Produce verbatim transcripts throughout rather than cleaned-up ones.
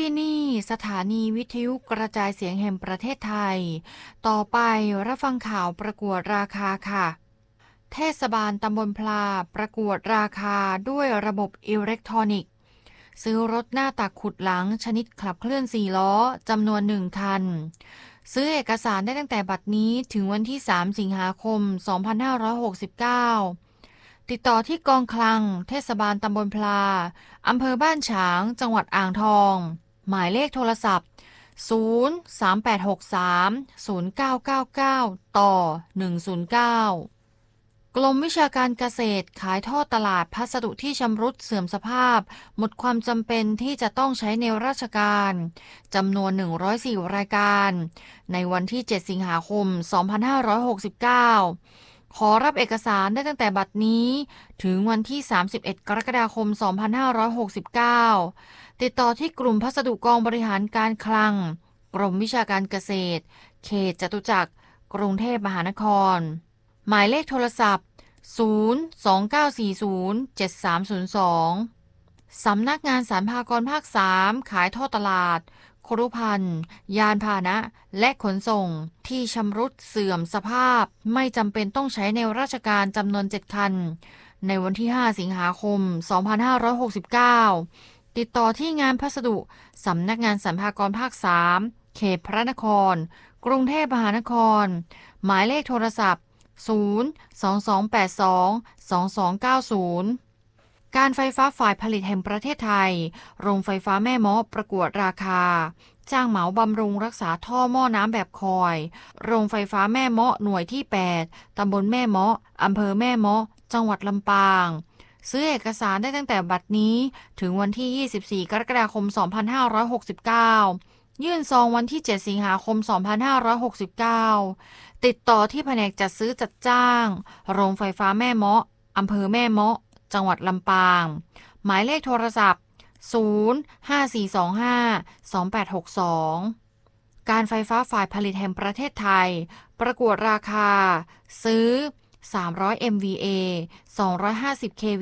ที่นี่สถานีวิทยุกระจายเสียงแห่งประเทศไทยต่อไปรับฟังข่าวประกวดราคาค่ะเทศบาลตำบลพลาประกวดราคาด้วยระบบอิเล็กทรอนิกส์ซื้อรถหน้าตักขุดหลังชนิดขับเคลื่อนสี่ล้อจำนวนหนึ่งคันซื้อเอกสารได้ตั้งแต่บัดนี้ถึงวันที่สามสิงหาคมสองพันห้าร้อยหกสิบเก้าติดต่อที่กองคลังเทศบาลตำบลพลาอำเภอบ้านฉางจังหวัดอ่างทองหมายเลขโทรศัพท์ศูนย์ สาม แปด หก สาม ศูนย์ เก้า เก้า เก้าต่อหนึ่งศูนย์เก้ากรมวิชาการเกษตรขายทอดตลาดพัสดุที่ชำรุดเสื่อมสภาพหมดความจำเป็นที่จะต้องใช้ในราชการจำนวนหนึ่งร้อยสี่รายการในวันที่เจ็ดสิงหาคมสองพันห้าร้อยหกสิบเก้าขอรับเอกสารได้ตั้งแต่บัดนี้ถึงวันที่สามสิบเอ็ดกรกฎาคมสองพันห้าร้อยหกสิบเก้าติดต่อที่กลุ่มพัสดุกองบริหารการคลังกรมวิชาการเกษตรเขตจตุจักรกรุงเทพมหานครหมายเลขโทรศัพท์ศูนย์ สอง เก้า สี่ ศูนย์ เจ็ด สาม ศูนย์ สองสำนักงานสรรพากรภาคสามขายทอดตลาดครุภัณฑ์ยานพาหนะและขนส่งที่ชำรุดเสื่อมสภาพไม่จำเป็นต้องใช้ในราชการจำนวนเจ็ดคันในวันที่ห้าสิงหาคมสองพันห้าร้อยหกสิบเก้าติดต่อที่งานพัสดุสำนักงานสรรพากรภาคสามเขตพระนครกรุงเทพมหานครหมายเลขโทรศัพท์ศูนย์ สอง สอง แปด สอง สอง สอง เก้า ศูนย์การไฟฟ้าฝ่ายผลิตแห่งประเทศไทยโรงไฟฟ้าแม่เมาะประกวดราคาจ้างเหมาบำรุงรักษาท่อหม้อน้ำแบบคอยโรงไฟฟ้าแม่เมาะหน่วยที่แปดตำบลแม่เมาะอำเภอแม่เมาะจังหวัดลำปางซื้อเอกสารได้ตั้งแต่บัดนี้ถึงวันที่ยี่สิบสี่กรกฎาคมสองพันห้าร้อยหกสิบเก้ายื่นซองวันที่เจ็ดสิงหาคมสองพันห้าร้อยหกสิบเก้าติดต่อที่แผนกจัดซื้อจัดจ้างโรงไฟฟ้าแม่เมาะอำเภอแม่เมาะจังหวัดลำปางหมายเลขโทรศัพท์ศูนย์ ห้า สี่ สอง ห้า สอง แปด หก สองการไฟฟ้าฝ่ายผลิตแห่งประเทศไทยประกวดราคาซื้อสามร้อย เอ็ม วี เอ สองร้อยห้าสิบ เค วี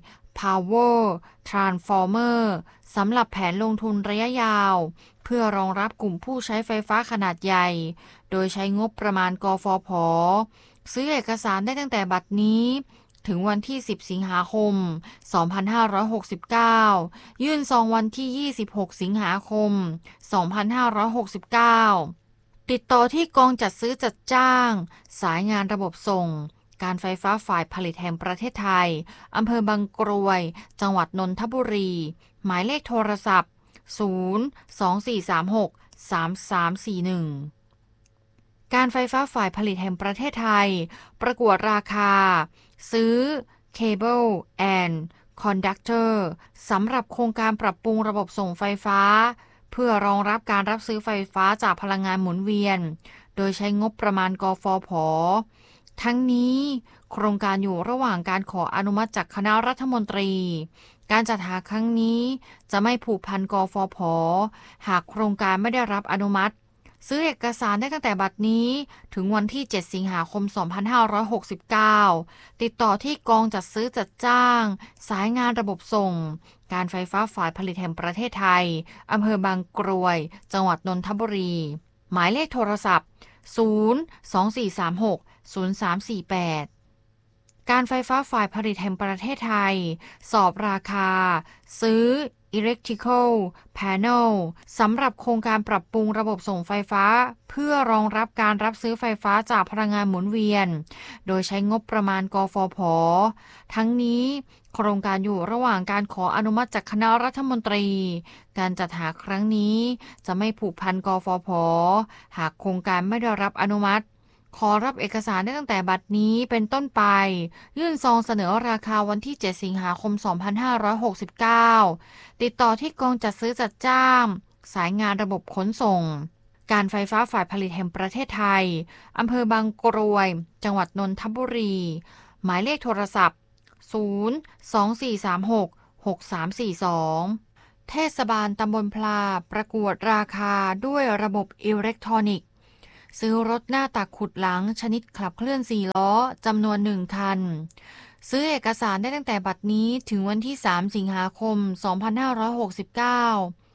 Power Transformer สำหรับแผนลงทุนระยะยาวเพื่อรองรับกลุ่มผู้ใช้ไฟฟ้าขนาดใหญ่โดยใช้งบประมาณกฟผ.ซื้อเอกสารได้ตั้งแต่บัดนี้ถึงวันที่สิบสิงหาคมสองพันห้าร้อยหกสิบเก้ายื่นซองวันที่ยี่สิบหกสิงหาคมสองพันห้าร้อยหกสิบเก้าติดต่อที่กองจัดซื้อจัดจ้างสายงานระบบส่งการไฟฟ้าฝ่ายผลิตแห่งประเทศไทยอำเภอบางกรวยจังหวัดนนทบุรีหมายเลขโทรศัพท์ศูนย์ สอง สี่ สาม หก สาม สาม สี่ หนึ่งการไฟฟ้าฝ่ายผลิตแห่งประเทศไทยประกวดราคาซื้อเคเบิลแอนด์คอนดักเตอร์สำหรับโครงการปรับปรุงระบบส่งไฟฟ้าเพื่อรองรับการรับซื้อไฟฟ้าจากพลังงานหมุนเวียนโดยใช้งบประมาณกฟผ.ทั้งนี้โครงการอยู่ระหว่างการขออนุมัติจากคณะรัฐมนตรีการจัดหาครั้งนี้จะไม่ผูกพันกฟผ.หากโครงการไม่ได้รับอนุมัติซื้อเอกสารได้ตั้งแต่บัดนี้ถึงวันที่เจ็ดสิงหาคมสองพันห้าร้อยหกสิบเก้าติดต่อที่กองจัดซื้อจัดจ้างสายงานระบบส่งการไฟฟ้าฝ่ายผลิตแห่งประเทศไทยอำเภอบางกรวยจังหวัดนนทบุรีหมายเลขโทรศัพท์ศูนย์ สอง สี่ สาม หก ศูนย์ สาม สี่ แปดการไฟฟ้าฝ่ายผลิตแห่งประเทศไทยสอบราคาซื้อ Electrical Panel สำหรับโครงการปรับปรุงระบบส่งไฟฟ้าเพื่อรองรับการรับซื้อไฟฟ้าจากพลังงานหมุนเวียนโดยใช้งบประมาณกฟผ.ทั้งนี้โครงการอยู่ระหว่างการขออนุมัติจากคณะรัฐมนตรีการจัดหาครั้งนี้จะไม่ผูกพันกฟผ.หากโครงการไม่ได้รับอนุมัติขอรับเอกสารได้ตั้งแต่บัดนี้เป็นต้นไปยื่นซองเสนอราคาวันที่เจ็ดสิงหาคมสองพันห้าร้อยหกสิบเก้าติดต่อที่กองจัดซื้อจัดจ้างสายงานระบบขนส่งการไฟฟ้าฝ่ายผลิตแห่งประเทศไทยอำเภอบางกรวยจังหวัดนนทบุรีหมายเลขโทรศัพท์ศูนย์ สอง สี่ สาม หก หก สาม สี่ สองเทศบาลตำบลพลาประกวดราคาด้วยระบบอิเล็กทรอนิกส์ซื้อรถหน้าตักขุดหลังชนิดขับเคลื่อนสี่ล้อจำนวนหนึ่งคันซื้อเอกสารได้ตั้งแต่บัดนี้ถึงวันที่สามสิงหาคมสองพันห้าร้อยหกสิบเก้า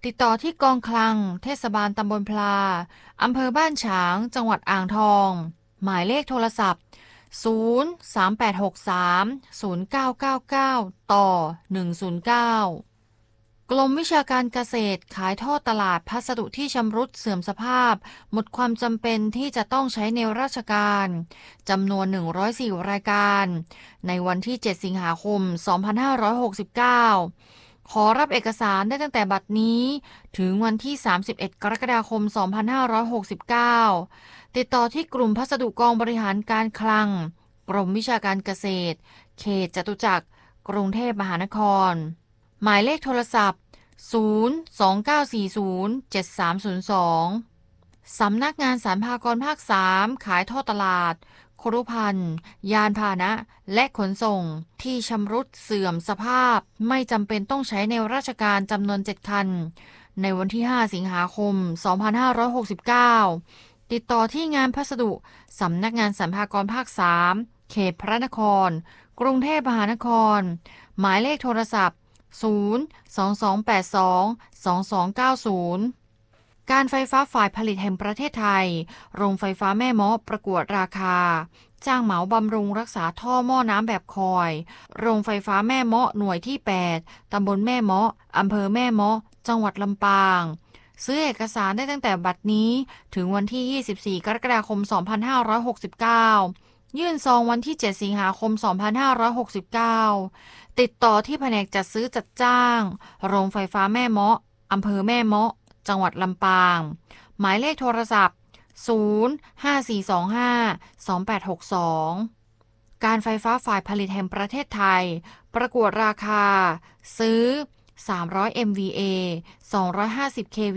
ติดต่อที่กองคลังเทศบาลตำบลพลาอำเภอบ้านฉางจังหวัดอ่างทองหมายเลขโทรศัพท์ศูนย์ สาม แปด หก สาม ศูนย์ เก้า เก้า เก้าต่อหนึ่ง ศูนย์ เก้ากรมวิชาการเกษตรขายทอดตลาดพัสดุที่ชำรุดเสื่อมสภาพหมดความจำเป็นที่จะต้องใช้ในราชการจำนวนหนึ่งร้อยสี่รายการในวันที่เจ็ดสิงหาคมสองพันห้าร้อยหกสิบเก้าขอรับเอกสารได้ตั้งแต่บัดนี้ถึงวันที่สามสิบเอ็ดกรกฎาคมสองพันห้าร้อยหกสิบเก้าติดต่อที่กลุ่มพัสดุกองบริหารการคลังกรมวิชาการเกษตรเขตจตุจักรกรุงเทพมหานครหมายเลขโทรศัพท์ศูนย์ สอง เก้า สี่ ศูนย์ เจ็ด สาม ศูนย์ สองสำนักงานสรรพากรภาคสามขายทอดตลาดครุภัณฑ์ยานพาหนะและขนส่งที่ชำรุดเสื่อมสภาพไม่จำเป็นต้องใช้ในราชการจำนวนเจ็ดคันในวันที่ห้าสิงหาคมสองพันห้าร้อยหกสิบเก้าติดต่อที่งานพัสดุสำนักงานสรรพากรภาคสามเขตพระนครกรุงเทพมหานครหมายเลขโทรศัพท์ศูนย์ สอง สอง แปด สอง สอง สอง เก้า ศูนย์การไฟฟ้าฝ่ายผลิตแห่งประเทศไทยโรงไฟฟ้าแม่เมาะประกวดราคาจ้างเหมาบำรุงรักษาท่อหม้อน้ำแบบคอยโรงไฟฟ้าแม่เมาะหน่วยที่แปดตำบลแม่เมาะอำเภอแม่เมาะจังหวัดลำปางซื้อเอกสารได้ตั้งแต่บัดนี้ถึงวันที่ยี่สิบสี่กรกฎาคมสองพันห้าร้อยหกสิบเก้ายื่นซองวันที่เจ็ดสิงหาคมสองพันห้าร้อยหกสิบเก้าติดต่อที่แผนกจัดซื้อจัดจ้างโรงไฟฟ้าแม่เมาะอำเภอแม่เมาะจังหวัดลำปางหมายเลขโทรศัพท์ศูนย์ ห้า สี่ สอง ห้า สอง แปด หก สองการไฟฟ้าฝ่ายผลิตแห่งประเทศไทยประกวดราคาซื้อสามร้อย เอ็ม วี เอ สองร้อยห้าสิบ เค วี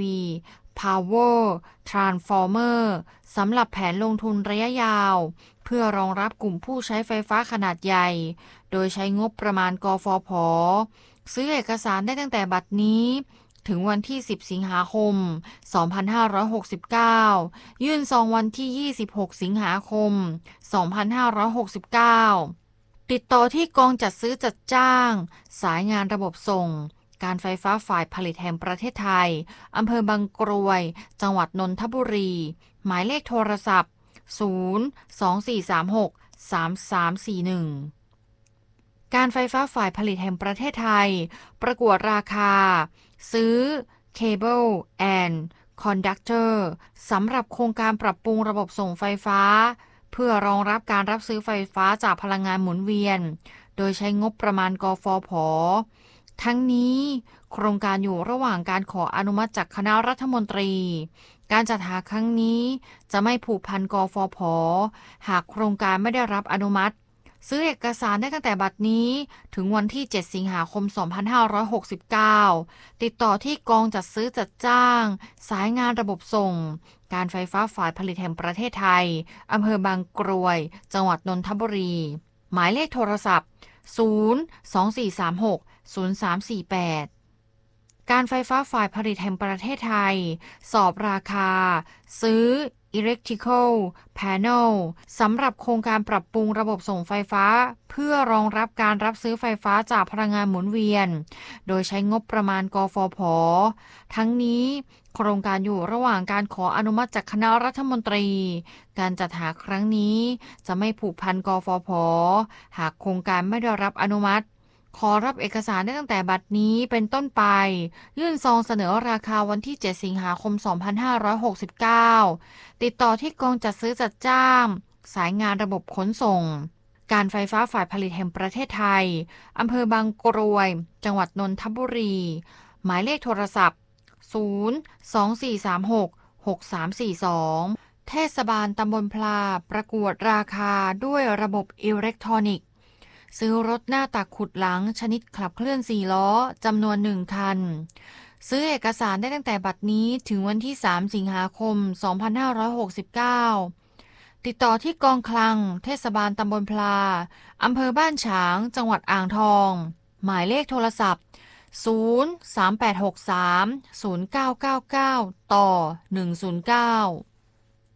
Power Transformer สำหรับแผนลงทุนระยะยาวเพื่อรองรับกลุ่มผู้ใช้ไฟฟ้าขนาดใหญ่โดยใช้งบประมาณกฟผ.ซื้อเอกสารได้ตั้งแต่บัดนี้ถึงวันที่สิบสิงหาคมสองพันห้าร้อยหกสิบเก้ายื่นซองวันที่ยี่สิบหกสิงหาคมสองพันห้าร้อยหกสิบเก้าติดต่อที่กองจัดซื้อจัดจ้างสายงานระบบส่งการไฟฟ้าฝ่ายผลิตแห่งประเทศไทยอำเภอบางกรวยจังหวัดนนทบุรีหมายเลขโทรศัพท์ศูนย์ สอง สี่ สาม หก สาม สาม สี่ หนึ่งการไฟฟ้าฝ่ายผลิตแห่งประเทศไทยประกวดราคาซื้อเคเบิลแอนด์คอนดักเตอร์สำหรับโครงการปรับปรุงระบบส่งไฟฟ้าเพื่อรองรับการรับซื้อไฟฟ้าจากพลังงานหมุนเวียนโดยใช้งบประมาณกฟผ.ทั้งนี้โครงการอยู่ระหว่างการขออนุมัติจากคณะรัฐมนตรีการจัดหาครั้งนี้จะไม่ผูกพันกฟผ.หากโครงการไม่ได้รับอนุมัติซื้อเอกสารได้ตั้งแต่บัดนี้ถึงวันที่เจ็ดสิงหาคมสองพันห้าร้อยหกสิบเก้าติดต่อที่กองจัดซื้อจัดจ้างสายงานระบบส่งการไฟฟ้าฝ่ายผลิตแห่งประเทศไทยอำเภอบางกรวยจังหวัดนนทบุรีหมายเลขโทรศัพท์ศูนย์ สอง สี่ สาม หก ศูนย์ สาม สี่ แปดการไฟฟ้าฝ่ายผลิตแห่งประเทศไทยสอบราคาซื้อElectrical Panel สำหรับโครงการปรับปรุงระบบส่งไฟฟ้าเพื่อรองรับการรับซื้อไฟฟ้าจากพลังงานหมุนเวียนโดยใช้งบประมาณกฟผ.ทั้งนี้โครงการอยู่ระหว่างการขออนุมัติจากคณะรัฐมนตรีการจัดหาครั้งนี้จะไม่ผูกพันกฟผ.หากโครงการไม่ได้รับอนุมัติขอรับเอกสารได้ตั้งแต่บัดนี้เป็นต้นไปยื่นซองเสนอราคาวันที่เจ็ดสิงหาคมสองพันห้าร้อยหกสิบเก้าติดต่อที่กองจัดซื้อจัดจ้างสายงานระบบขนส่งการไฟฟ้าฝ่ายผลิตแห่งประเทศไทยอำเภอบางกรวยจังหวัดนนทบุรีหมายเลขโทรศัพท์ศูนย์ สอง สี่ สาม หก หก สาม สี่ สองเทศบาลตำบลพลาประกวดราคาด้วยระบบอิเล็กทรอนิกส์ซื้อรถหน้าตักขุดหลังชนิดขับเคลื่อนสี่ล้อจำนวนหนึ่งคันซื้อเอกสารได้ตั้งแต่บัดนี้ถึงวันที่สามสิงหาคมสองพันห้าร้อยหกสิบเก้าติดต่อที่กองคลังเทศบาลตำบลพลาอำเภอบ้านฉางจังหวัดอ่างทองหมายเลขโทรศัพท์ศูนย์ สาม แปด หก สาม ศูนย์ เก้า เก้า เก้าต่อหนึ่ง ศูนย์ เก้า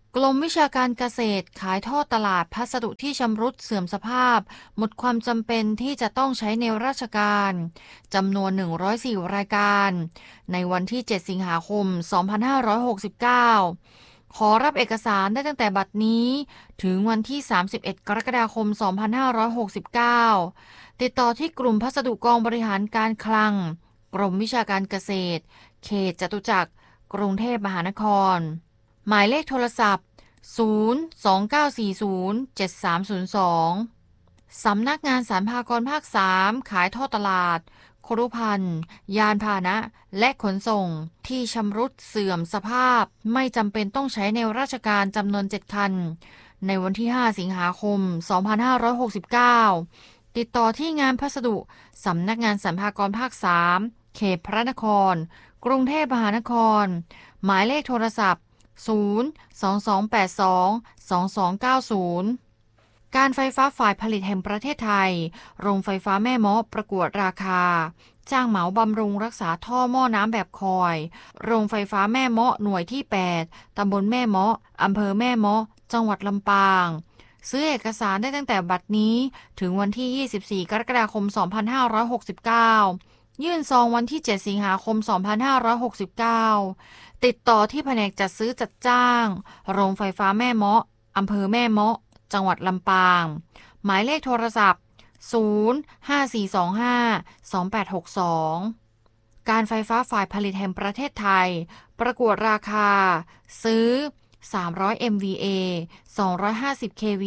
กรมวิชาการเกษตรขายทอดตลาดพัสดุที่ชำรุดเสื่อมสภาพหมดความจำเป็นที่จะต้องใช้ในราชการจำนวนหนึ่งร้อยสี่รายการในวันที่เจ็ดสิงหาคมสองพันห้าร้อยหกสิบเก้าขอรับเอกสารได้ตั้งแต่บัดนี้ถึงวันที่สามสิบเอ็ดกรกฎาคมสองพันห้าร้อยหกสิบเก้าติดต่อที่กลุ่มพัสดุกองบริหารการคลังกรมวิชาการเกษตรเขตจตุจักรกรุงเทพมหานครหมายเลขโทรศัพท์ศูนย์ สอง เก้า สี่ ศูนย์ เจ็ด สาม ศูนย์ สองสำนักงานสรรพากรภาคสามขายท่อตลาดครุภัณฑ์ยานพาหนะและขนส่งที่ชำรุดเสื่อมสภาพไม่จำเป็นต้องใช้ในราชการจำนวนเจ็ดคันในวันที่ห้าสิงหาคมสองพันห้าร้อยหกสิบเก้าติดต่อที่งานพัสดุสำนักงานสรรพากรภาคสามเขตพระนครกรุงเทพมหานครหมายเลขโทรศัพท์ศูนย์ สอง สอง แปด สอง สอง สอง เก้า ศูนย์การไฟฟ้าฝ่ายผลิตแห่งประเทศไทยโรงไฟฟ้าแม่เมาะประกวดราคาจ้างเหมาบำรุงรักษาท่อหม้อน้ำแบบคอยโรงไฟฟ้าแม่เมาะหน่วยที่แปดตำบลแม่เมาะอำเภอแม่เมาะจังหวัดลำปางซื้อเอกสารได้ตั้งแต่บัดนี้ถึงวันที่ยี่สิบสี่กรกฎาคมสองพันห้าร้อยหกสิบเก้ายื่นซองวันที่เจ็ดสิงหาคมสองพันห้าร้อยหกสิบเก้าติดต่อที่แผนกจัดซื้อจัดจ้างโรงไฟฟ้าแม่เมาะอำเภอแม่เมาะจังหวัดลำปางหมายเลขโทรศัพท์ศูนย์ ห้า สี่ สอง ห้า สอง แปด หก สองการไฟฟ้าฝ่ายผลิตแห่งประเทศไทยประกวดราคาซื้อสามร้อย เอ็ม วี เอ สองร้อยห้าสิบ เค วี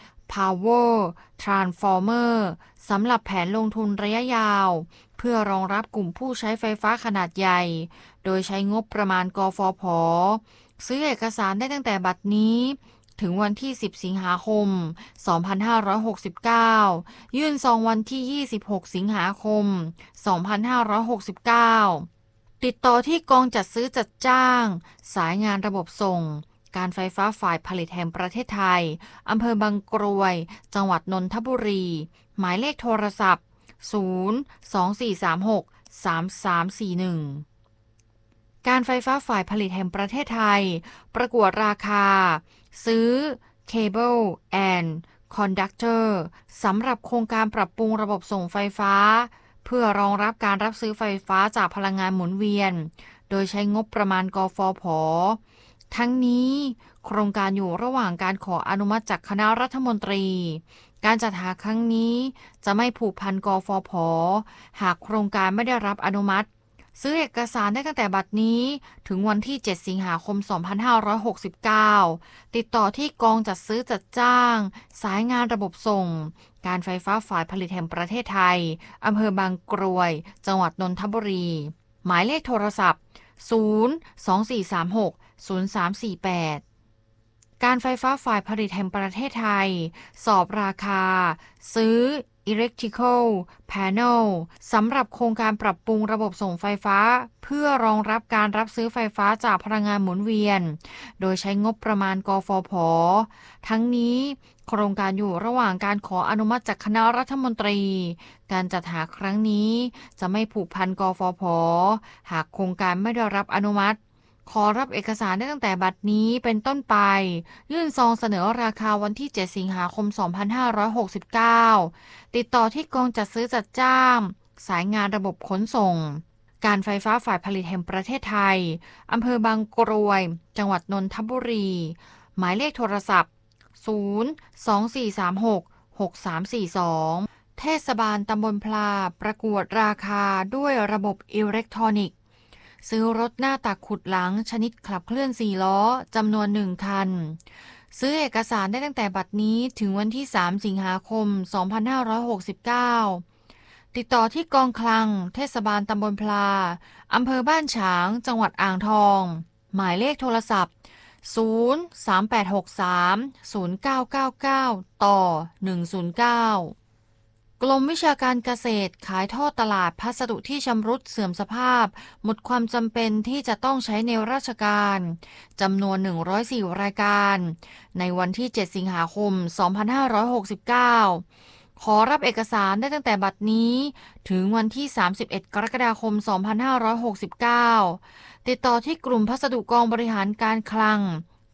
Power Transformer สำหรับแผนลงทุนระยะยาวเพื่อรองรับกลุ่มผู้ใช้ไฟฟ้าขนาดใหญ่โดยใช้งบประมาณกฟผ.ซื้อเอกสารได้ตั้งแต่บัดนี้ถึงวันที่สิบสิงหาคมสองพันห้าร้อยหกสิบเก้ายื่นซองวันที่ยี่สิบหกสิงหาคมสองพันห้าร้อยหกสิบเก้าติดต่อที่กองจัดซื้อจัดจ้างสายงานระบบส่งการไฟฟ้าฝ่ายผลิตแห่งประเทศไทยอำเภอบางกรวยจังหวัดนนทบุรีหมายเลขโทรศัพท์ศูนย์ สอง สี่ สาม หก สาม สาม สี่ หนึ่งการไฟฟ้าฝ่ายผลิตแห่งประเทศไทยประกวดราคาซื้อเคเบิลแอนด์คอนดักเตอร์สำหรับโครงการปรับปรุงระบบส่งไฟฟ้าเพื่อรองรับการรับซื้อไฟฟ้าจากพลังงานหมุนเวียนโดยใช้งบประมาณกฟผ.ทั้งนี้โครงการอยู่ระหว่างการขออนุมัติจากคณะรัฐมนตรีการจัดหาครั้งนี้จะไม่ผูกพันกฟผ.หากโครงการไม่ได้รับอนุมัติซื้อเอกสารได้ตั้งแต่บัดนี้ถึงวันที่เจ็ดสิงหาคมสองพันห้าร้อยหกสิบเก้าติดต่อที่กองจัดซื้อจัดจ้างสายงานระบบส่งการไฟฟ้าฝ่ายผลิตแห่งประเทศไทยอำเภอบางกรวยจังหวัดนนทบุรีหมายเลขโทรศัพท์ศูนย์ สอง สี่ สาม หก ศูนย์ สาม สี่ แปดการไฟฟ้าฝ่ายผลิตแห่งประเทศไทยสอบราคาซื้อ Electrical Panel สำหรับโครงการปรับปรุงระบบส่งไฟฟ้าเพื่อรองรับการรับซื้อไฟฟ้าจากพลังงานหมุนเวียนโดยใช้งบประมาณกฟผ.ทั้งนี้โครงการอยู่ระหว่างการขออนุมัติจากคณะรัฐมนตรีการจัดหาครั้งนี้จะไม่ผูกพันกฟผ.หากโครงการไม่ได้รับอนุมัติขอรับเอกสารได้ตั้งแต่บัดนี้เป็นต้นไปยื่นซองเสนอราคาวันที่เจ็ดสิงหาคมสองพันห้าร้อยหกสิบเก้าติดต่อที่กองจัดซื้อจัดจ้างสายงานระบบขนส่งการไฟฟ้าฝ่ายผลิตแห่งประเทศไทยอำเภอบางกรวยจังหวัดนนทบุรีหมายเลขโทรศัพท์ศูนย์ สอง สี่ สาม หก หก สาม สี่ สองเทศบาลตำบลพลาประกวดราคาด้วยระบบอิเล็กทรอนิกส์ซื้อรถหน้าตักขุดหลังชนิดขับเคลื่อนสี่ล้อจำนวนหนึ่งคันซื้อเอกสารได้ตั้งแต่บัดนี้ถึงวันที่สามสิงหาคมสองพันห้าร้อยหกสิบเก้าติดต่อที่กองคลังเทศบาลตำบลพลาอำเภอบ้านฉางจังหวัดอ่างทองหมายเลขโทรศัพท์ศูนย์ สาม แปด หก สาม ศูนย์ เก้า เก้า เก้า ต่อ หนึ่ง ศูนย์ เก้ากรมวิชาการเกษตรขายทอดตลาดพัสดุที่ชำรุดเสื่อมสภาพหมดความจำเป็นที่จะต้องใช้ในราชการจำนวนหนึ่งร้อยสี่รายการในวันที่เจ็ดสิงหาคมสองพันห้าร้อยหกสิบเก้าขอรับเอกสารได้ตั้งแต่บัดนี้ถึงวันที่สามสิบเอ็ดกรกฎาคมสองพันห้าร้อยหกสิบเก้าติดต่อที่กลุ่มพัสดุกองบริหารการคลัง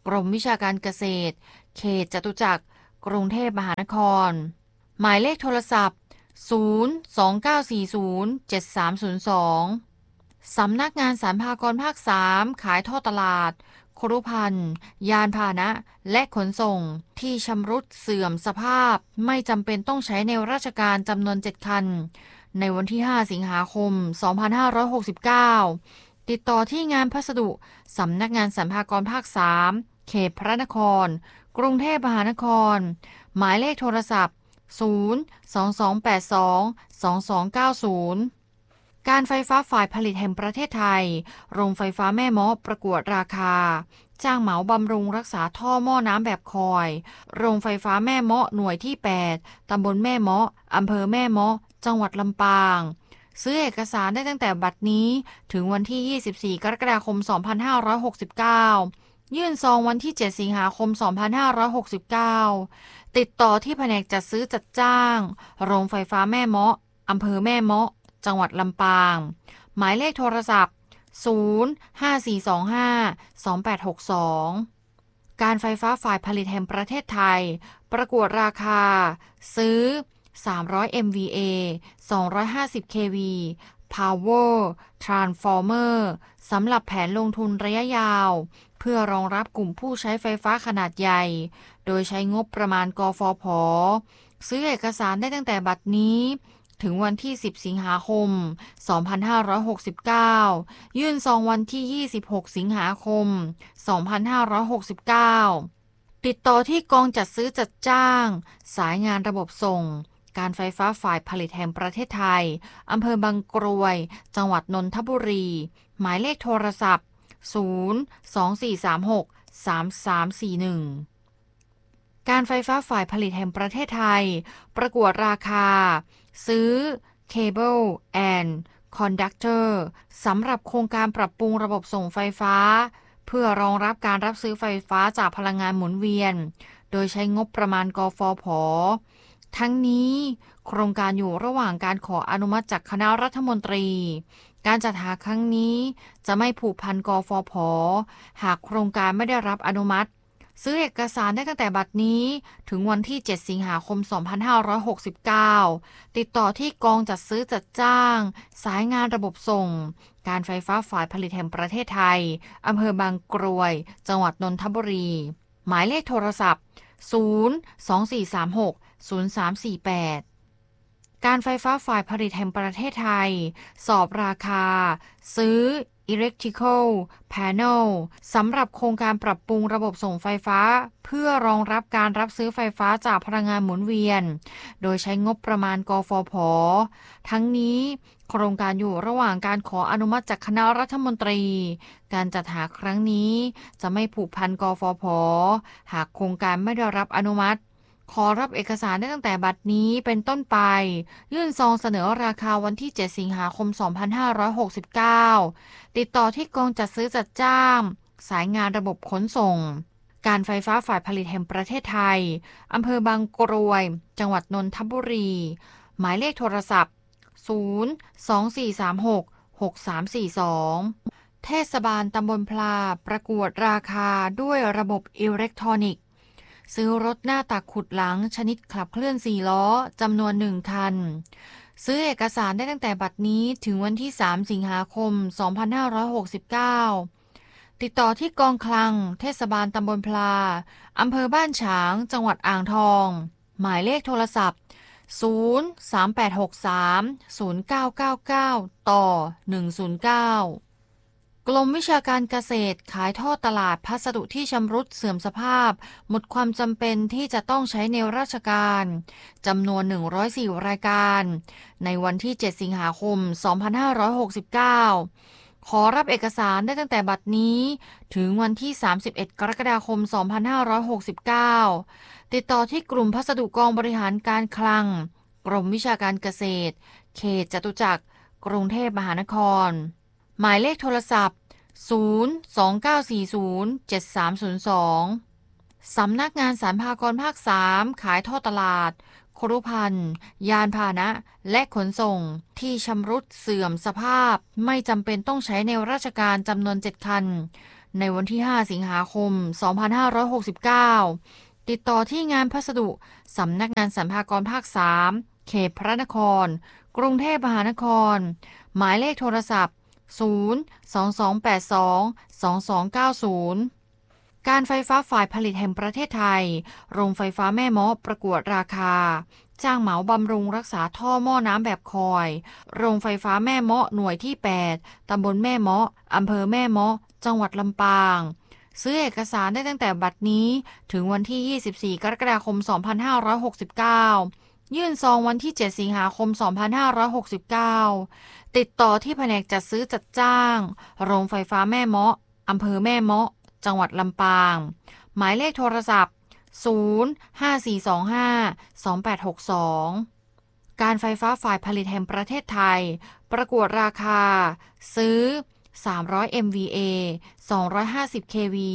กรมวิชาการเกษตรเขตจตุจักรกรุงเทพมหานครหมายเลขโทรศัพท์ศูนย์ สอง เก้า สี่ ศูนย์ เจ็ด สาม ศูนย์ สองสำนักงานสรรพากรภาคสามขายท่อตลาดครุภัณฑ์ยานพาหนะและขนส่งที่ชำรุดเสื่อมสภาพไม่จำเป็นต้องใช้ในราชการจำนวนเจ็ดคันในวันที่ห้าสิงหาคมสองพันห้าร้อยหกสิบเก้าติดต่อที่งานพัสดุสำนักงานสรรพากรภาคสามเขตพระนครกรุงเทพมหานครหมายเลขโทรศัพท์ศูนย์ สอง สอง แปด สอง สอง สอง เก้า ศูนย์การไฟฟ้าฝ่ายผลิตแห่งประเทศไทยโรงไฟฟ้าแม่เมาะประกวดราคาจ้างเหมาบำรุงรักษาท่อหม้อน้ำแบบคอยโรงไฟฟ้าแม่เมาะหน่วยที่แปดตำบลแม่เมาะอำเภอแม่เมาะจังหวัดลำปางซื้อเอกสารได้ตั้งแต่บัดนี้ถึงวันที่ยี่สิบสี่กรกฎาคมสองพันห้าร้อยหกสิบเก้ายื่นซองวันที่เจ็ดสิงหาคมสองพันห้าร้อยหกสิบเก้าติดต่อที่แผนกจัดซื้อจัดจ้างโรงไฟฟ้าแม่เมาะอำเภอแม่เมาะจังหวัดลำปางหมายเลขโทรศัพท์ศูนย์ ห้า สี่ สอง ห้า สอง แปด หก สองการไฟฟ้าฝ่ายผลิตแห่งประเทศไทยประกวดราคาซื้อสามร้อย เอ็ม วี เอ สองร้อยห้าสิบ เค วี Power Transformer สำหรับแผนลงทุนระยะยาวเพื่อรองรับกลุ่มผู้ใช้ไฟฟ้าขนาดใหญ่โดยใช้งบประมาณกฟผ.ซื้อเอกสารได้ตั้งแต่บัดนี้ถึงวันที่สิบสิงหาคมสองพันห้าร้อยหกสิบเก้ายื่นซองวันที่ยี่สิบหกสิงหาคมสองพันห้าร้อยหกสิบเก้าติดต่อที่กองจัดซื้อจัดจ้างสายงานระบบส่งการไฟฟ้าฝ่ายผลิตแห่งประเทศไทยอำเภอบางกรวยจังหวัดนนทบุรีหมายเลขโทรศัพท์ศูนย์ สอง สี่ สาม หก สาม สาม สี่ หนึ่งการไฟฟ้าฝ่ายผลิตแห่งประเทศไทยประกวดราคาซื้อเคเบิลแอนด์คอนดักเตอร์สำหรับโครงการปรับปรุงระบบส่งไฟฟ้าเพื่อรองรับการรับซื้อไฟฟ้าจากพลังงานหมุนเวียนโดยใช้งบประมาณกฟผ.ทั้งนี้โครงการอยู่ระหว่างการขออนุมัติจากคณะรัฐมนตรีการจัดหาครั้งนี้จะไม่ผูกพันกฟผ.หากโครงการไม่ได้รับอนุมัติซื้อเอกสารได้ตั้งแต่บัดนี้ถึงวันที่เจ็ดสิงหาคมสองพันห้าร้อยหกสิบเก้าติดต่อที่กองจัดซื้อจัดจ้างสายงานระบบส่งการไฟฟ้าฝ่ายผลิตแห่งประเทศไทยอำเภอบางกรวยจังหวัดนนทบุรีหมายเลขโทรศัพท์ศูนย์ สอง สี่ สาม หก ศูนย์ สาม สี่ แปดการไฟฟ้าฝ่ายผลิตแห่งประเทศไทยสอบราคาซื้อElectrical Panel สำหรับโครงการปรับปรุงระบบส่งไฟฟ้าเพื่อรองรับการรับซื้อไฟฟ้าจากพลังงานหมุนเวียนโดยใช้งบประมาณกฟผ.ทั้งนี้โครงการอยู่ระหว่างการขออนุมัติจากคณะรัฐมนตรีการจัดหาครั้งนี้จะไม่ผูกพันกฟผ.หากโครงการไม่ได้รับอนุมัติขอรับเอกสารได้ตั้งแต่บัดนี้เป็นต้นไปยื่นซองเสนอราคาวันที่เจ็ดสิงหาคมสองพันห้าร้อยหกสิบเก้าติดต่อที่กองจัดซื้อจัดจ้างสายงานระบบขนส่งการไฟฟ้าฝ่ายผลิตแห่งประเทศไทยอำเภอบางกรวยจังหวัดนนทบุรีหมายเลขโทรศัพท์ศูนย์ สอง สี่ สาม หก หก สาม สี่ สองเทศบาลตำบลพลาประกวดราคาด้วยระบบอิเล็กทรอนิกส์ซื้อรถหน้าตักขุดหลังชนิดขับเคลื่อนสี่ล้อจำนวนหนึ่งคันซื้อเอกสารได้ตั้งแต่บัดนี้ถึงวันที่สามสิงหาคมสองพันห้าร้อยหกสิบเก้าติดต่อที่กองคลังเทศบาลตำบลพลาอำเภอบ้านฉางจังหวัดอ่างทองหมายเลขโทรศัพท์ศูนย์ สาม แปด หก สาม ศูนย์ เก้า เก้า เก้า ต่อ หนึ่ง ศูนย์ เก้ากรมวิชาการเกษตรขายทอดตลาดพัสดุที่ชำรุดเสื่อมสภาพหมดความจำเป็นที่จะต้องใช้ในราชการจำนวนหนึ่งร้อยสี่รายการในวันที่เจ็ดสิงหาคมสองพันห้าร้อยหกสิบเก้าขอรับเอกสารได้ตั้งแต่บัดนี้ถึงวันที่สามสิบเอ็ดกรกฎาคมสองพันห้าร้อยหกสิบเก้าติดต่อที่กลุ่มพัสดุกองบริหารการคลังกรมวิชาการเกษตรเขตจตุจักรกรุงเทพมหานครหมายเลขโทรศัพท์ศูนย์ สอง เก้า สี่ ศูนย์ เจ็ด สาม ศูนย์ สองสำนักงานสรรพากรภาคสามขายท่อตลาดครุภัณฑ์ยานพาหนะและขนส่งที่ชำรุดเสื่อมสภาพไม่จำเป็นต้องใช้ในราชการจำนวนเจ็ดคันในวันที่ห้าสิงหาคมสองพันห้าร้อยหกสิบเก้าติดต่อที่งานพัสดุสำนักงานสรรพากรภาคสามเขตพระนครกรุงเทพมหานครหมายเลขโทรศัพท์ศูนย์ สอง สอง แปด สอง สอง สอง เก้า ศูนย์การไฟฟ้าฝ่ายผลิตแห่งประเทศไทยโรงไฟฟ้าแม่เมาะประกวดราคาจ้างเหมาบำรุงรักษาท่อหม้อน้ำแบบคอยโรงไฟฟ้าแม่เมาะหน่วยที่แปดตำบลแม่เมาะอำเภอแม่เมาะจังหวัดลำปางซื้อเอกสารได้ตั้งแต่บัดนี้ถึงวันที่ยี่สิบสี่กรกฎาคมสองพันห้าร้อยหกสิบเก้ายื่นซองวันที่เจ็ดสิงหาคมสองพันห้าร้อยหกสิบเก้าติดต่อที่แผนกจัดซื้อจัดจ้างโรงไฟฟ้าแม่เมาะอำเภอแม่เมาะจังหวัดลำปางหมายเลขโทรศัพท์ศูนย์ ห้า สี่ สอง ห้า สอง แปด หก สองการไฟฟ้าฝ่ายผลิตแห่งประเทศไทยประกวดราคาซื้อสามร้อย เอ็ม วี เอ สองร้อยห้าสิบ เค วี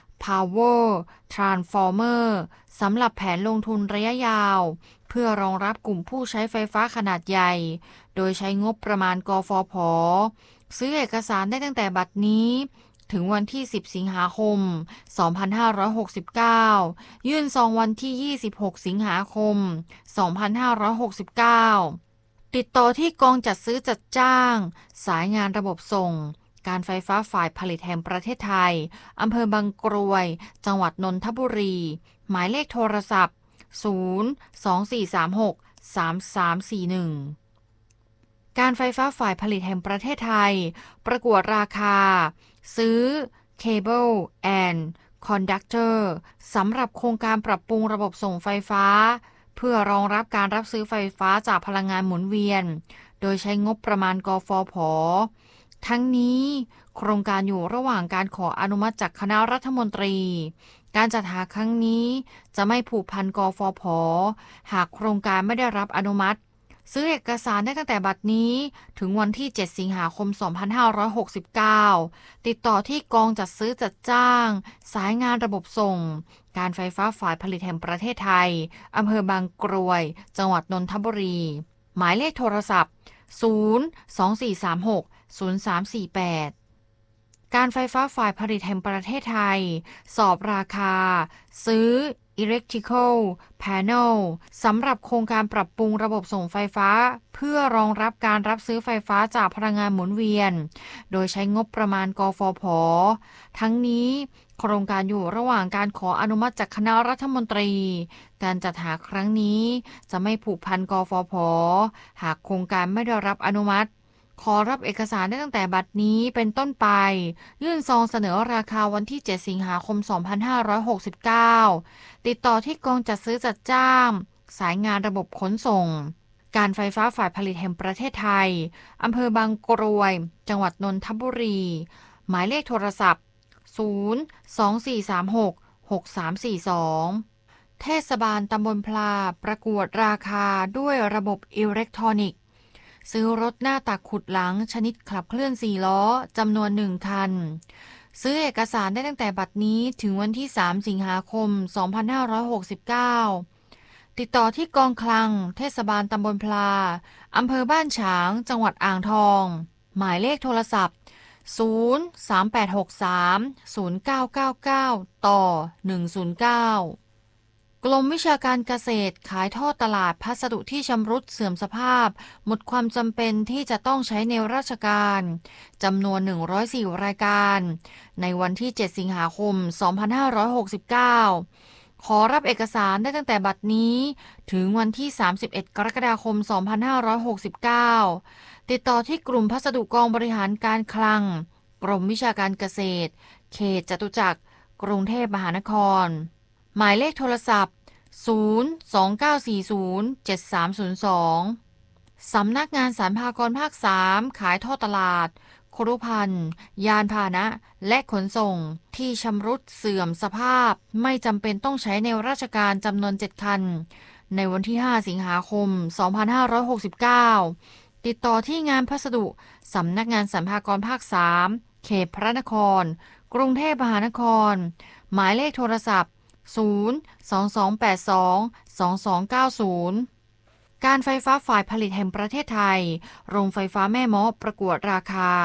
Power Transformer สำหรับแผนลงทุนระยะยาวเพื่อรองรับกลุ่มผู้ใช้ไฟฟ้าขนาดใหญ่โดยใช้งบประมาณกฟผ.ซื้อเอกสารได้ตั้งแต่บัดนี้ถึงวันที่สิบสิงหาคมสองพันห้าร้อยหกสิบเก้ายื่นซองวันที่ยี่สิบหกสิงหาคมสองพันห้าร้อยหกสิบเก้าติดต่อที่กองจัดซื้อจัดจ้างสายงานระบบส่งการไฟฟ้าฝ่ายผลิตแห่งประเทศไทยอำเภอบางกรวยจังหวัดนนทบุรีหมายเลขโทรศัพท์ศูนย์ สอง สี่ สาม หก สาม สาม สี่ หนึ่งการไฟฟ้าฝ่ายผลิตแห่งประเทศไทยประกวดราคาซื้อเคเบิลแอนด์คอนดักเตอร์สำหรับโครงการปรับปรุงระบบส่งไฟฟ้าเพื่อรองรับการรับซื้อไฟฟ้าจากพลังงานหมุนเวียนโดยใช้งบประมาณกฟผ.ทั้งนี้โครงการอยู่ระหว่างการขออนุมัติจากคณะรัฐมนตรีการจัดหาครั้งนี้จะไม่ผูกพันกฟผ.หากโครงการไม่ได้รับอนุมัติซื้อเอกสารได้ตั้งแต่บัดนี้ถึงวันที่เจ็ดสิงหาคมสองพันห้าร้อยหกสิบเก้าติดต่อที่กองจัดซื้อจัดจ้างสายงานระบบส่งการไฟฟ้าฝ่ายผลิตแห่งประเทศไทยอำเภอบางกรวยจังหวัดนนทบุรีหมายเลขโทรศัพท์ศูนย์ สอง สี่ สาม หก ศูนย์ สาม สี่ แปดการไฟฟ้าฝ่ายผลิตแห่งประเทศไทยสอบราคาซื้อElectrical Panel สำหรับโครงการปรับปรุงระบบส่งไฟฟ้าเพื่อรองรับการรับซื้อไฟฟ้าจากพลังงานหมุนเวียนโดยใช้งบประมาณกฟผ.ทั้งนี้โครงการอยู่ระหว่างการขออนุมัติจากคณะรัฐมนตรีการจัดหาครั้งนี้จะไม่ผูกพันกฟผ.หากโครงการไม่ได้รับอนุมัติขอรับเอกสารได้ตั้งแต่บัดนี้เป็นต้นไปยื่นซองเสนอราคาวันที่เจ็ดสิงหาคมสองพันห้าร้อยหกสิบเก้าติดต่อที่กองจัดซื้อจัดจ้างสายงานระบบขนส่งการไฟฟ้าฝ่ายผลิตแห่งประเทศไทยอำเภอบางกรวยจังหวัดนนทบุรีหมายเลขโทรศัพท์ศูนย์ สอง สี่ สาม หก หก สาม สี่ สองเทศบาลตำบลพลาประกวดราคาด้วยระบบอิเล็กทรอนิกส์ซื้อรถหน้าตักขุดหลังชนิดขับเคลื่อนสี่ล้อจำนวนหนึ่งคันซื้อเอกสารได้ตั้งแต่บัดนี้ถึงวันที่สามสิงหาคมสองพันห้าร้อยหกสิบเก้าติดต่อที่กองคลังเทศบาลตำบลพลาอำเภอบ้านฉางจังหวัดอ่างทองหมายเลขโทรศัพท์ศูนย์ สาม แปด หก สาม ศูนย์ เก้า เก้า เก้าต่อหนึ่งศูนย์เก้ากรมวิชาการเกษตรขายทอดตลาดพัสดุที่ชำรุดเสื่อมสภาพหมดความจำเป็นที่จะต้องใช้ในราชการจำนวนหนึ่งร้อยสี่รายการในวันที่เจ็ดสิงหาคมสองพันห้าร้อยหกสิบเก้าขอรับเอกสารได้ตั้งแต่บัดนี้ถึงวันที่สามสิบเอ็ดกรกฎาคมสองพันห้าร้อยหกสิบเก้าติดต่อที่กลุ่มพัสดุกองบริหารการคลังกรมวิชาการเกษตรเขตจตุจักรกรุงเทพมหานครหมายเลขโทรศัพท์ศูนย์ สอง เก้า สี่ ศูนย์ เจ็ด สาม ศูนย์ สองสำนักงานสรรพากรภาคสามขายทอดตลาดครุภัณฑ์ยานพาหนะและขนส่งที่ชำรุดเสื่อมสภาพไม่จำเป็นต้องใช้ในราชการจำนวนเจ็ดคันในวันที่ห้าสิงหาคมสองพันห้าร้อยหกสิบเก้าติดต่อที่งานพัสดุสำนักงานสรรพากรภาคสามเขตพระนครกรุงเทพมหานครหมายเลขโทรศัพท์ศูนย์ สอง สอง แปด สอง สอง สอง เก้า ศูนย์การไฟฟ้าฝ่ายผลิตแห่งประเทศไทยโรงไฟฟ้าแม่เมาะประกวดราคา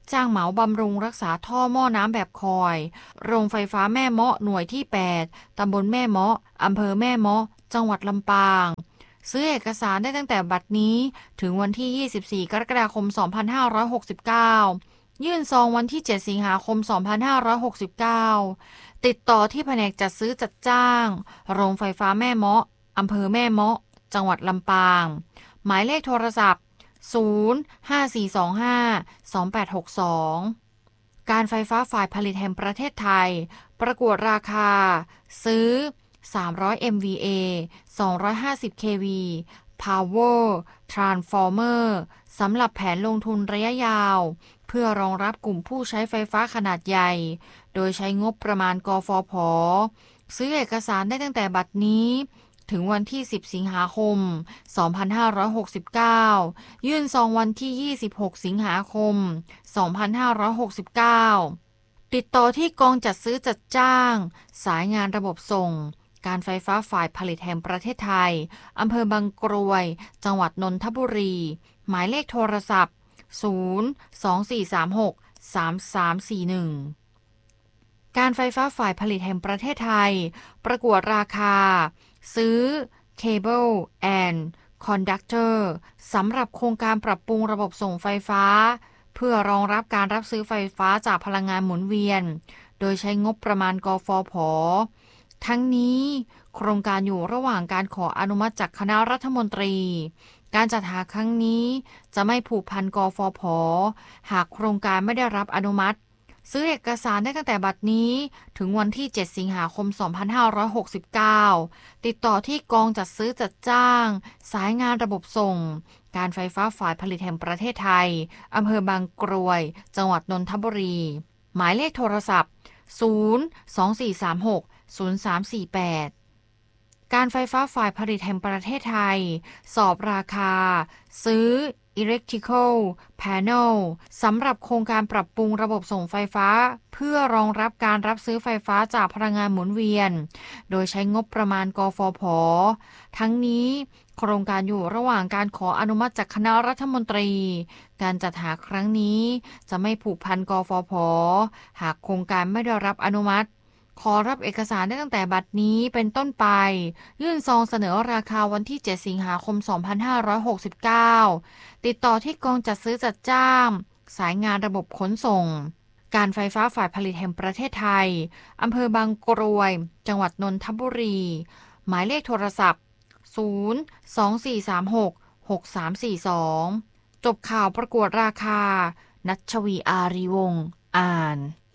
จ้างเหมาบำรุงรักษาท่อหม้อน้ำแบบคอยโรงไฟฟ้าแม่เมาะหน่วยที่แปดตำบลแม่เมาะอำเภอแม่เมาะจังหวัดลำปางซื้อเอกสารได้ตั้งแต่บัดนี้ถึงวันที่ยี่สิบสี่กรกฎาคมสองพันห้าร้อยหกสิบเก้ายื่นซองวันที่เจ็ดสิงหาคมสองพันห้าร้อยหกสิบเก้าติดต่อที่แผนกจัดซื้อจัดจ้างโรงไฟฟ้าแม่เมาะอำเภอแม่เมาะจังหวัดลำปางหมายเลขโทรศัพท์ศูนย์ ห้า สี่ สอง ห้า สอง แปด หก สองการไฟฟ้าฝ่ายผลิตแห่งประเทศไทยประกวดราคาซื้อสามร้อย เอ็ม วี เอ สองร้อยห้าสิบ เค วี Power Transformer สำหรับแผนลงทุนระยะยาวเพื่อรองรับกลุ่มผู้ใช้ไฟฟ้าขนาดใหญ่โดยใช้งบประมาณกฟผ.ซื้อเอกสารได้ตั้งแต่บัดนี้ถึงวันที่สิบสิงหาคมสองพันห้าร้อยหกสิบเก้ายื่นซองวันที่ยี่สิบหกสิงหาคมสองพันห้าร้อยหกสิบเก้าติดต่อที่กองจัดซื้อจัดจ้างสายงานระบบส่งการไฟฟ้าฝ่ายผลิตแห่งประเทศไทยอำเภอบางกรวยจังหวัดนนทบุรีหมายเลขโทรศัพท์ศูนย์ สอง สี่ สาม หก สาม สาม สี่ หนึ่งการไฟฟ้าฝ่ายผลิตแห่งประเทศไทยประกวดราคาซื้อเคเบิลแอนด์คอนดักเตอร์สำหรับโครงการปรับปรุงระบบส่งไฟฟ้าเพื่อรองรับการรับซื้อไฟฟ้าจากพลังงานหมุนเวียนโดยใช้งบประมาณกฟผ.ทั้งนี้โครงการอยู่ระหว่างการขออนุมัติจากคณะรัฐมนตรีการจัดหาครั้งนี้จะไม่ผูกพันกฟผ.หากโครงการไม่ได้รับอนุมัติซื้อเอกสารได้ตั้งแต่บัดนี้ถึงวันที่เจ็ดสิงหาคมสองพันห้าร้อยหกสิบเก้าติดต่อที่กองจัดซื้อจัดจ้างสายงานระบบส่งการไฟฟ้าฝ่ายผลิตแห่งประเทศไทยอำเภอบางกรวยจังหวัดนนทบุรีหมายเลขโทรศัพท์ศูนย์ สอง สี่ สาม หก ศูนย์ สาม สี่ แปดการไฟฟ้าฝ่ายผลิตแห่งประเทศไทยสอบราคาซื้อ Electrical Panel สำหรับโครงการปรับปรุงระบบส่งไฟฟ้าเพื่อรองรับการรับซื้อไฟฟ้าจากพลังงานหมุนเวียนโดยใช้งบประมาณกฟผ.ทั้งนี้โครงการอยู่ระหว่างการขออนุมัติจากคณะรัฐมนตรีการจัดหาครั้งนี้จะไม่ผูกพันกฟผ.หากโครงการไม่ได้รับอนุมัติขอรับเอกสารได้ตั้งแต่บัดนี้เป็นต้นไปยื่นซองเสนอราคาวันที่เจ็ดสิงหาคมสองพันห้าร้อยหกสิบเก้าติดต่อที่กองจัดซื้อจัดจ้างสายงานระบบขนส่งการไฟฟ้าฝ่ายผลิตแห่งประเทศไทยอำเภอบางกรวยจังหวัดนนทบุรีหมายเลขโทรศัพท์ศูนย์ สอง สี่ สาม หก หก สาม สี่ สองจบข่าวประกวดราคานัชวีอารีวงศ์อ่าน